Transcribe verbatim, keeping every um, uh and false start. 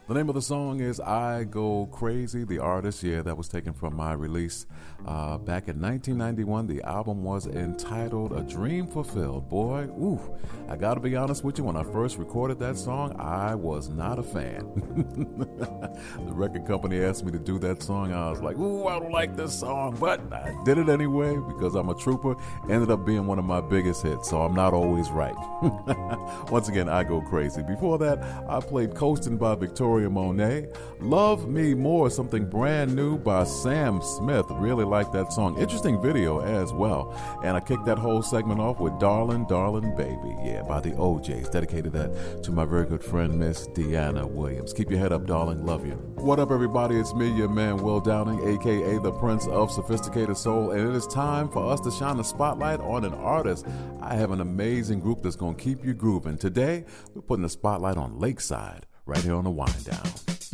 The name of the song is I Go Crazy. The artist, yeah, that was taken from my release uh, back in nineteen ninety-one. The album was entitled A Dream Fulfilled. Boy, ooh, I gotta be honest with you, when I first recorded that song, I was not a fan. The record company asked me to do that song. I was like, ooh, I don't like this song, but I did it anyway because I'm a trooper. Ended up being one of my biggest hits, so I'm not always right. Once again, I Go Crazy. Before that, I played Coastin' by Victoria Monet. Love Me More, something brand new by Sam Smith. Really like that song. Interesting video as well. And I kicked that whole segment off with Darling, Darling Baby, yeah, by the O Js. Dedicated that to my very good friend, Miss Deanna Williams. Keep your head up, darling. Love you. What up, everybody? It's me, your man, Will Downing, a k a the Prince of Sophisticated Soul, and it is time for us to shine the spotlight on an artist. I have an amazing group that's going to keep you grooving. Today, we're putting the spotlight on Lakeside, right here on the Wind Down.